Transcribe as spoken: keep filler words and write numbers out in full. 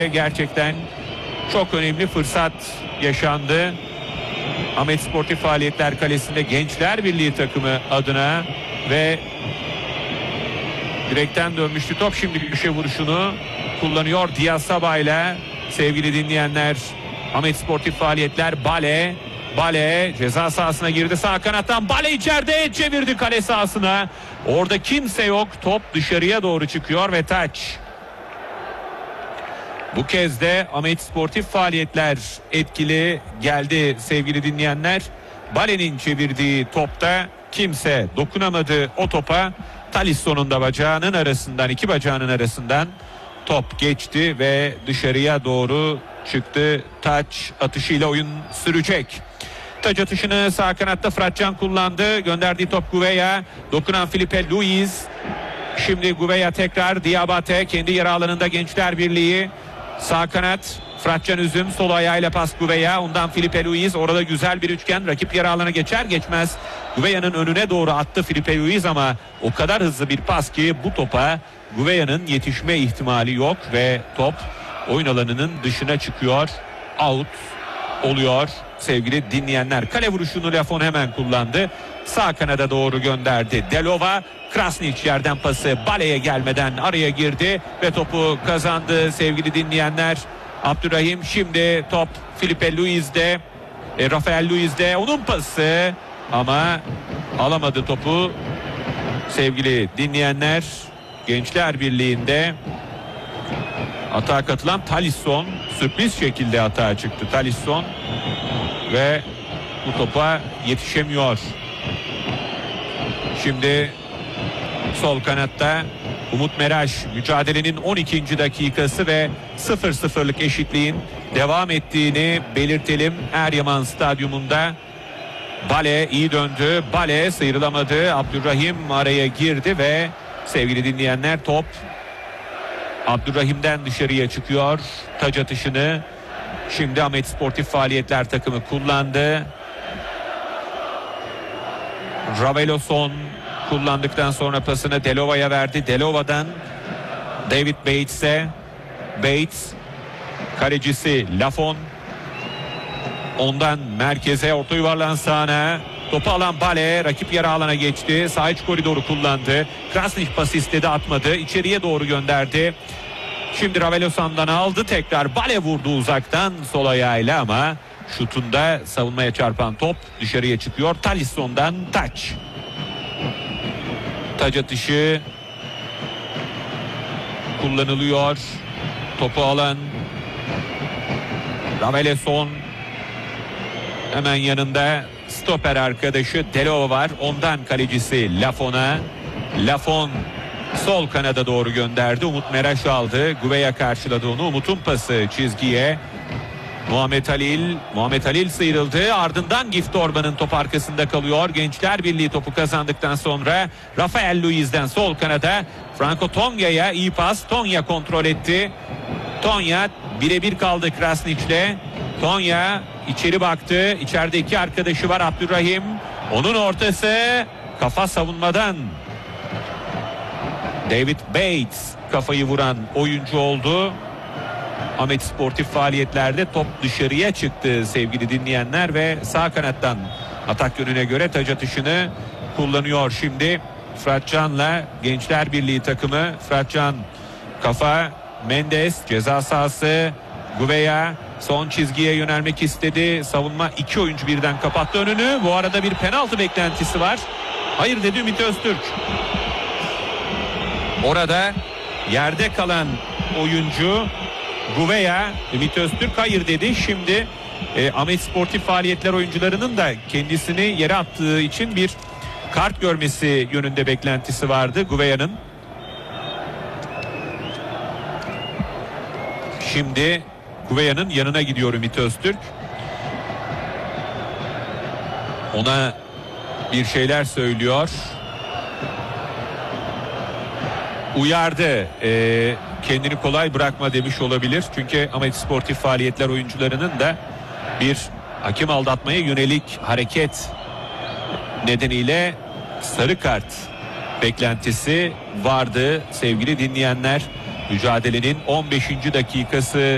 gerçekten çok önemli fırsat yaşandı. Ahmet Sportif Faaliyetler Kalesi'nde Gençler Birliği takımı adına ve direkten dönmüştü top. Şimdi köşe vuruşunu kullanıyor Diaz Sabah ile sevgili dinleyenler. Ahmet Sportif Faaliyetler Bale. Bale ceza sahasına girdi. Sağ kanattan Bale içeride çevirdi kale sahasına. Orada kimse yok. Top dışarıya doğru çıkıyor ve taç. Bu kez de Ahmet Sportif Faaliyetler etkili geldi sevgili dinleyenler. Bale'nin çevirdiği topta kimse dokunamadı o topa. Talisson'un da bacağının arasından, iki bacağının arasından top geçti ve dışarıya doğru çıktı. Taç atışıyla oyun sürecek. Taç atışını sağ kanatta Fıratcan kullandı. Gönderdiği top Gouveia. Dokunan Filipe Luiz. Şimdi Gouveia tekrar Diabate. Kendi yarı alanında Gençler Birliği. Sağ kanat Fıratcan Üzüm, sol ayağıyla pas Gouveia, ondan Filipe Luiz. Orada güzel bir üçgen, rakip yarı alana geçer geçmez Gouveia'nın önüne doğru attı Filipe Luiz ama o kadar hızlı bir pas ki bu topa Gouveia'nın yetişme ihtimali yok ve top oyun alanının dışına çıkıyor. Out oluyor sevgili dinleyenler. Kale vuruşunu Lafon hemen kullandı. Sağ kanada doğru gönderdi Delova. Krasnić yerden pası Bale'ye gelmeden araya girdi ve topu kazandı sevgili dinleyenler. Abdurrahim, şimdi top Filipe Luiz'de, e, Rafael Luiz'de, onun pası ama alamadı topu sevgili dinleyenler. Gençler Birliği'nde atağa katılan Talisson sürpriz şekilde atağa çıktı Talisson ve bu topa yetişemiyor. Şimdi sol kanatta Umut Meraş, mücadelenin on ikinci dakikası ve sıfır sıfırlık eşitliğin devam ettiğini belirtelim. Eryaman Stadyumunda Bale iyi döndü. Bale sıyrılamadı. Abdurrahim araya girdi ve sevgili dinleyenler top Abdurrahim'den dışarıya çıkıyor. Taç atışını şimdi Ahmet Sportif Faaliyetler takımı kullandı. Raveloson kullandıktan sonra pasını Delova'ya verdi. Delova'dan David Bates'e. Bates, kalecisi Lafon. Ondan merkeze, orta yuvarlağın sağına. Topu alan Bale rakip yarı alana geçti. Sağ iç koridoru kullandı. Krasnić pas istedi, atmadı. İçeriye doğru gönderdi. Şimdi Raveloson'dan aldı. Tekrar Bale vurdu uzaktan sol ayağıyla ama şutunda savunmaya çarpan top dışarıya çıkıyor. Talisson'dan taç. Taç atışı kullanılıyor. Topu alan Raveloson, hemen yanında stoper arkadaşı Delova var. Ondan kalecisi Lafon'a. Lafon sol kanada doğru gönderdi. Umut Meraş aldı. Gouveia karşıladı onu. Umut'un pası çizgiye. Muhammed Halil. Muhammed Halil sıyrıldı. Ardından Gift Orban'ın top arkasında kalıyor. Gençler Birliği topu kazandıktan sonra Rafael Luiz'den sol kanada Franco Tonya'ya iyi pas. Tonya kontrol etti. Tonya birebir kaldı Krasnić'le. Tonya içeri baktı. İçeride iki arkadaşı var. Abdurrahim. Onun ortası kafa savunmadan. David Bates kafayı vuran oyuncu oldu. Ahmet Sportif Faaliyetlerde top dışarıya çıktı sevgili dinleyenler ve sağ kanattan atak yönüne göre taç atışını kullanıyor şimdi Fıratcan'la Gençler Birliği takımı. Fıratcan kafa, Mendes ceza sahası, Gouveia son çizgiye yönelmek istedi. Savunma iki oyuncu birden kapattı önünü. Bu arada bir penaltı beklentisi var. Hayır dedi Ümit Öztürk. Orada yerde kalan oyuncu Gouveia, Ümit Öztürk hayır dedi. Şimdi e, Ahmet Sportif Faaliyetler oyuncularının da kendisini yere attığı için bir kart görmesi yönünde beklentisi vardı Gouveia'nın. Şimdi Gouveia'nın yanına gidiyor Ümit Öztürk. Ona bir şeyler söylüyor. Uyardı. Ee, kendini kolay bırakma demiş olabilir. Çünkü Ahmet Sportif Faaliyetler oyuncularının da bir hakem aldatmaya yönelik hareket nedeniyle sarı kart beklentisi vardı sevgili dinleyenler. Mücadelenin on beşinci dakikası